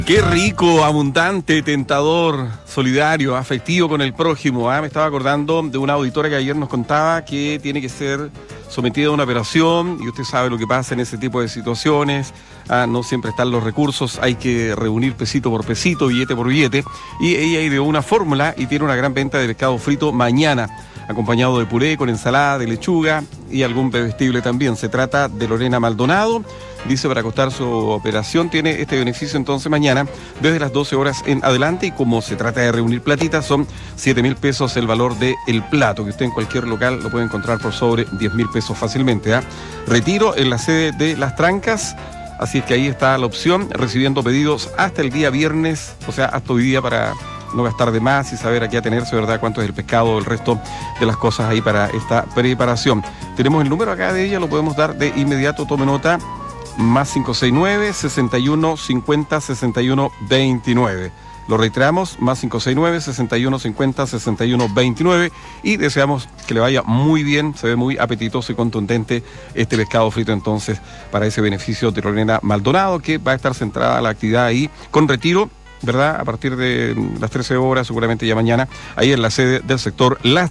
Qué rico, abundante, tentador, solidario, afectivo con el prójimo. Me estaba acordando de una auditora que ayer nos contaba que tiene que ser sometida a una operación y usted sabe lo que pasa en ese tipo de situaciones. No siempre están los recursos, hay que reunir pesito por pesito, billete por billete. Y ella ideó una fórmula y tiene una gran venta de pescado frito mañana, acompañado de puré con ensalada de lechuga y algún bebestible también. Se trata de Lorena Maldonado. Dice, para costar su operación tiene este beneficio entonces mañana desde las 12 horas en adelante, y como se trata de reunir platitas, son 7.000 pesos el valor del plato, que usted en cualquier local lo puede encontrar por sobre 10.000 pesos fácilmente. Retiro en la sede de Las Trancas, así es que ahí está la opción, recibiendo pedidos hasta el día viernes, o sea, hasta hoy día, para no gastar de más y saber a qué atenerse, ¿verdad? Cuánto es el pescado, el resto de las cosas ahí para esta preparación. Tenemos el número acá de ella, lo podemos dar de inmediato, tome nota. Más 569-6150-6129. Lo reiteramos, más 569-6150-6129. Y deseamos que le vaya muy bien. Se ve muy apetitoso y contundente este pescado frito entonces para ese beneficio de Lorena Maldonado, que va a estar centrada la actividad ahí con retiro, ¿verdad? A partir de las 13 horas, seguramente ya mañana, ahí en la sede del sector Las